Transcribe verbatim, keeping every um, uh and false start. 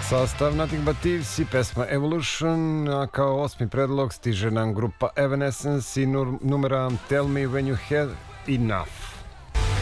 Sastav Nothing But Thieves i pesma Evolution, a kao osmi predlog stiže nam grupa Evanescence i numera Tell Me When You Had Enough.